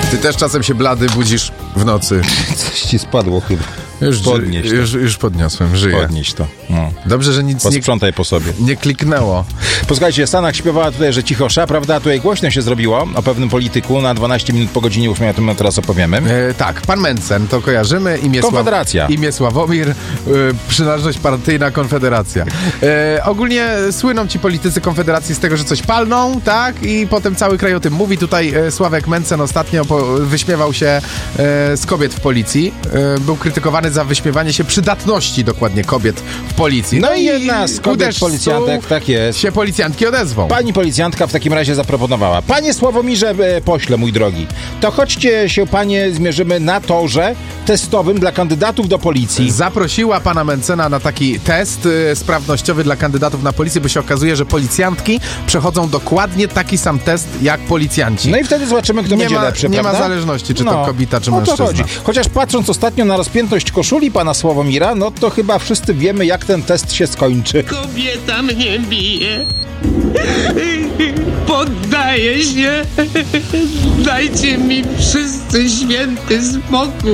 Ty też czasem się blady budzisz w nocy. Coś ci spadło chyba. Już podniosłem, żyję. Podnieś to. No. Dobrze, że nic Posprzątaj po sobie. nie kliknęło. Posłuchajcie, Stanach śpiewała tutaj, że cicho sza, prawda? Tutaj głośno się zrobiło o pewnym polityku na 12 minut po godzinie 8, o tym teraz opowiemy. Tak, pan Mencen, to kojarzymy. Konfederacja. Imię Sławomir, przynależność partyjna Konfederacja. Ogólnie słyną ci politycy Konfederacji z tego, że coś palną, tak? I potem cały kraj o tym mówi. Tutaj Sławek Mencen ostatnio wyśmiewał się z kobiet w policji. Był krytykowany za wyśmiewanie się przydatności dokładnie kobiet w policji. No i jedna z kobiet policjantek, tak jest. Się policjantki odezwą. Pani policjantka w takim razie zaproponowała: panie Sławomirze, pośle mój drogi, to chodźcie się, panie, zmierzymy na torze testowym dla kandydatów do policji. Zaprosiła pana Mencena na taki test sprawnościowy dla kandydatów na policję, bo się okazuje, że policjantki przechodzą dokładnie taki sam test jak policjanci. No i wtedy zobaczymy, kto będzie lepszy, nie prawda? ma zależności, czy to kobieta, czy mężczyzna. To chodzi. Chociaż patrząc ostatnio na rozpiętość koszuli pana Sławomira, no to chyba wszyscy wiemy, jak ten test się skończy. Kobieta mnie bije. Poddaję się. Dajcie mi wszyscy święty spokój.